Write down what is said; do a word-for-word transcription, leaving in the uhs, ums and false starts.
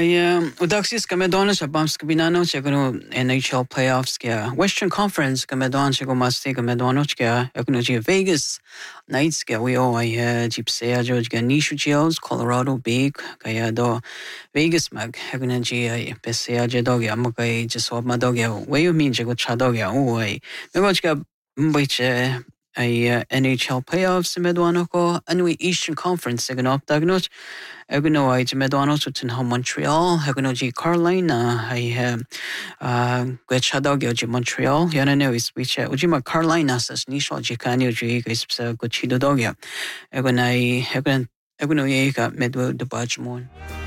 I um Udaxis Kamedona Shabams Kabinano Chegano N H L playoffs kya Western Conference Kamedon Chego Masti Kamedon kya Ekonoji Vegas Knights kya we all I Gypsea George Ganishu Gels Colorado Big Kaya do Vegas mag Ekonoji Pesea Jedog Yamakai Jeswa Madogya way you mean Jego Chadogya Oi Megochka Mbiche I uh, N H L playoffs Medwanoko and we Eastern Conference Seganop Dagnot Egno I Medwano to Montreal, Hegonoji Carolina, I uh Gwechadogyo Montreal, Yanano is which Ujima Carolina says Nisho Jikanyo Jig is Guchido Dogya. Egonai Egon Egonoyega Medwo de Bajmon.